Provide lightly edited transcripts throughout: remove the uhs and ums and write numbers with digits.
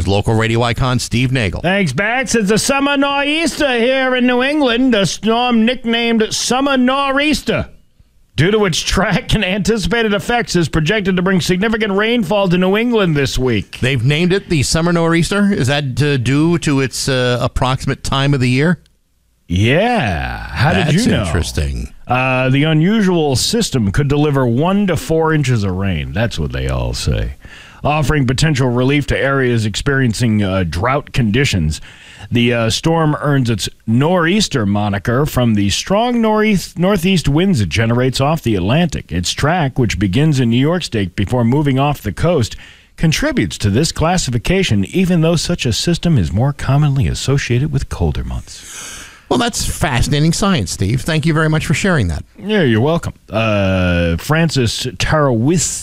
Here's local radio icon Steve Nagel. Thanks, Bax. It's a summer nor'easter here in New England, a storm nicknamed Summer Nor'easter. Due to its track and anticipated effects, is projected to bring significant rainfall to New England this week. They've named it the Summer Nor'easter. Is that due to its approximate time of the year? Yeah. How did you know? That's interesting. The unusual system could deliver 1 to 4 inches of rain. That's what they all say. Offering potential relief to areas experiencing drought conditions. The storm earns its nor'easter moniker from the strong northeast winds it generates off the Atlantic. Its track, which begins in New York State before moving off the coast, contributes to this classification, even though such a system is more commonly associated with colder months. Well, that's fascinating science, Steve. Thank you very much for sharing that. Yeah, you're welcome. Francis Tarowis,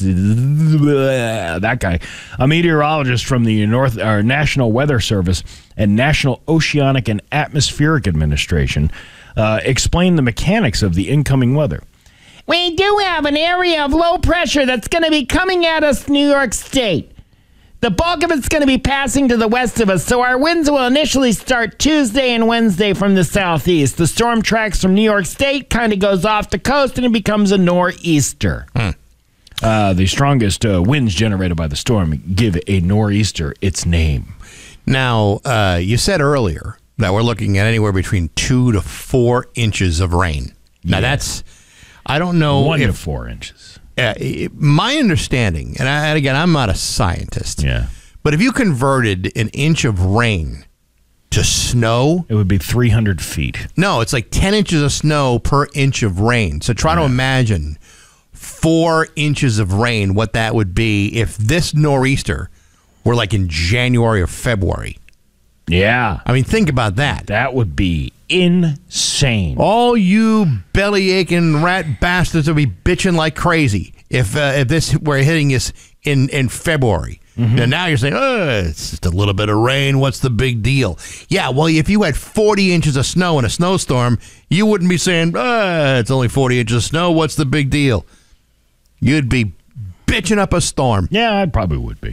that guy, a meteorologist from the National Weather Service and National Oceanic and Atmospheric Administration, explained the mechanics of the incoming weather. We do have an area of low pressure that's going to be coming at us, New York State. The bulk of it's going to be passing to the west of us, so our winds will initially start Tuesday and Wednesday from the southeast. The storm tracks from New York State, kind of goes off the coast, and it becomes a nor'easter. The strongest winds generated by the storm give a nor'easter its name. Now, you said earlier that we're looking at anywhere between 2 to 4 inches of rain. Now, that's, I don't know. 1 to 4 inches. My understanding, and again, I'm not a scientist, but if you converted an inch of rain to snow, it would be 300 feet. No, it's like 10 inches of snow per inch of rain. So try to imagine 4 inches of rain, what that would be if this nor'easter were like in January or February. Yeah. I mean, think about that. That would be insane. All you belly-aching rat bastards will be bitching like crazy if this were hitting us in February. And now you're saying, it's just a little bit of rain. What's the big deal? Yeah, well, if you had 40 inches of snow in a snowstorm, you wouldn't be saying, it's only 40 inches of snow. What's the big deal? You'd be bitching up a storm. Yeah, I probably would be.